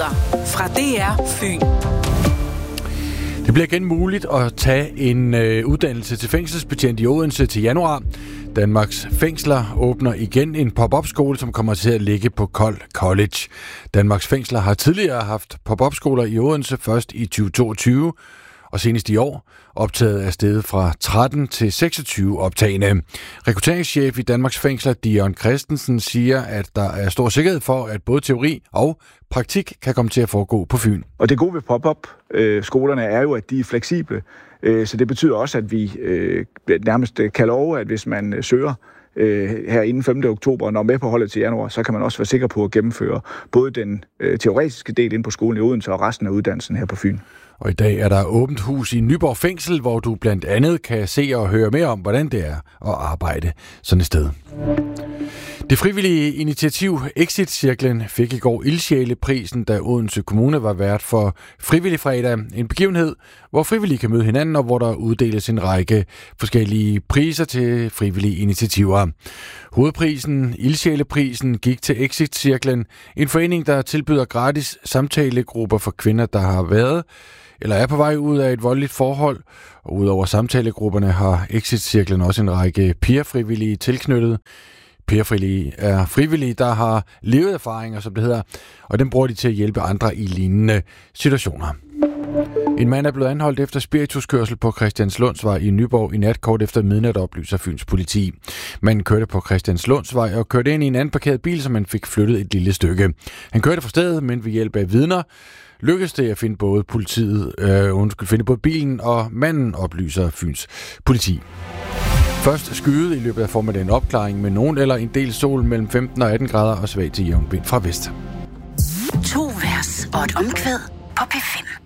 Nyheder fra DR Fyn. Det bliver igen muligt at tage en uddannelse til fængselsbetjent i Odense til januar. Danmarks Fængsler åbner igen en pop-up-skole, som kommer til at ligge på Kold College. Danmarks Fængsler har tidligere haft pop-up-skoler i Odense, først i 2022, og senest i år optaget af stedet fra 13 til 26 optagende. Rekrutteringschef i Danmarks Fængsler, Dion Christensen, siger, at der er stor sikkerhed for, at både teori og praktik kan komme til at foregå på Fyn. Og det gode ved pop-up-skolerne er jo, at de er fleksible. Så det betyder også, at vi nærmest kan love, at hvis man søger her inden 5. oktober og når med på holdet til januar, så kan man også være sikker på at gennemføre både den teoretiske del ind på skolen i Odense og resten af uddannelsen her på Fyn. Og i dag er der åbent hus i Nyborg Fængsel, hvor du blandt andet kan se og høre mere om, hvordan det er at arbejde sådan et sted. Det frivillige initiativ Exit-cirklen fik i går ildsjæleprisen, da Odense Kommune var vært for Frivillig Fredag. En begivenhed, hvor frivillige kan møde hinanden, og hvor der uddeles en række forskellige priser til frivillige initiativer. Hovedprisen, ildsjæleprisen, gik til Exit-cirklen, en forening, der tilbyder gratis samtalegrupper for kvinder, der har været eller er på vej ud af et voldeligt forhold. Og udover samtalegrupperne har Exit-cirklen også en række peer-frivillige tilknyttet. Peer-frivillige er frivillige, der har levet erfaringer, som det hedder, og dem bruger de til at hjælpe andre i lignende situationer. En mand er blevet anholdt efter spirituskørsel på Christianslundsvej i Nyborg i nat kort efter midnat, oplyser Fyns politi. Manden kørte på Christianslundsvej og kørte ind i en anden parkeret bil, som han fik flyttet et lille stykke. Han kørte fra stedet, men ved hjælp af vidner lykkedes det at finde finde både bilen og manden, oplyser Fyns politi. Først skyet i løbet af formiddagen opklaring med nogen eller en del sol mellem 15 og 18 grader og svag til jævn vind fra vest. 2 vers og et omkvæd på P5.